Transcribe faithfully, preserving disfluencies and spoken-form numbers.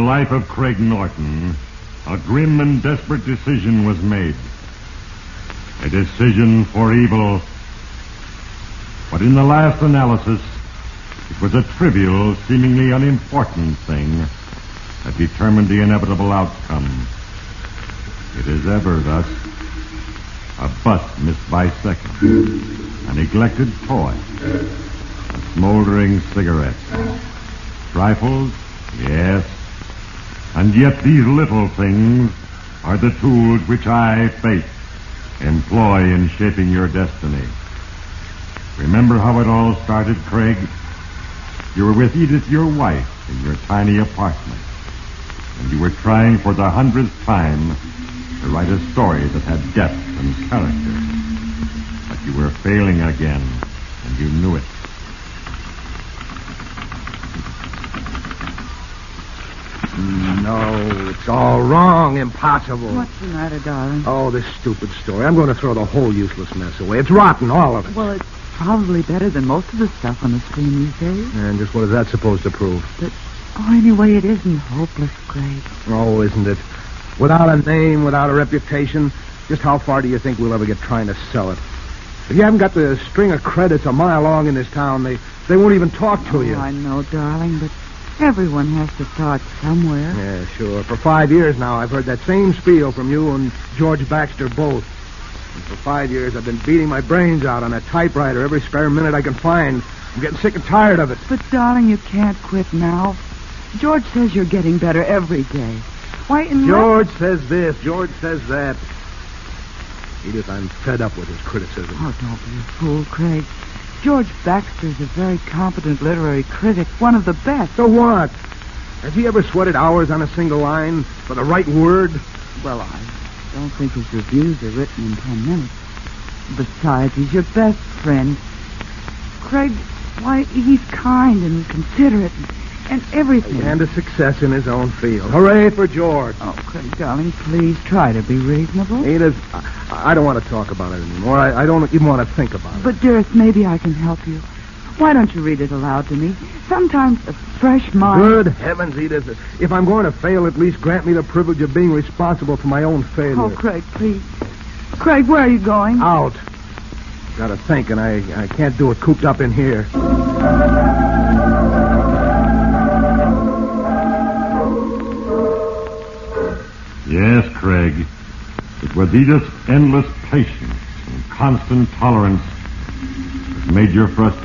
life of Craig Norton, a grim and desperate decision was made. A decision for evil. But in the last analysis, it was a trivial, seemingly unimportant thing that determined the inevitable outcome. It is ever thus. A bus missed by seconds. A neglected toy. A smoldering cigarette. Trifles? Yes. And yet these little things are the tools which I, Fate, employ in shaping your destiny. Remember how it all started, Craig? You were with Edith, your wife, in your tiny apartment. And you were trying for the hundredth time to write a story that had depth and character. But you were failing again, and you knew it. No, it's all wrong. Impossible. What's the matter, darling? Oh, this stupid story. I'm going to throw the whole useless mess away. It's rotten, all of it. Well, it's probably better than most of the stuff on the screen these days. And just what is that supposed to prove? But, oh, anyway, it isn't hopeless, Craig. Oh, isn't it? Without a name, without a reputation, just how far do you think we'll ever get trying to sell it? If you haven't got the string of credits a mile long in this town, they, they won't even talk to oh, you. I know, darling, but everyone has to start somewhere. Yeah, sure. For five years now, I've heard that same spiel from you and George Baxter both. And for five years, I've been beating my brains out on that typewriter every spare minute I can find. I'm getting sick and tired of it. But, darling, you can't quit now. George says you're getting better every day. Why, in George says this, George says that. Edith, I'm fed up with his criticism. Oh, don't be a fool, Craig. George Baxter's a very competent literary critic, one of the best. So what? Has he ever sweated hours on a single line for the right word? Well, I don't think his reviews are written in ten minutes. Besides, he's your best friend. Craig, why, he's kind and considerate and, and everything. And a success in his own field. Hooray for George. Oh, Craig, darling, please try to be reasonable. Edith, I, I don't want to talk about it anymore. I, I don't even want to think about it. But, dearest, maybe I can help you. Why don't you read it aloud to me? Sometimes a fresh mind... Good heavens, Edith. If I'm going to fail, at least grant me the privilege of being responsible for my own failure. Oh, Craig, please. Craig, where are you going? Out. Got to think, and I, I can't do it cooped up in here. Yes, Craig. It was Edith's endless patience and constant tolerance that made your frustration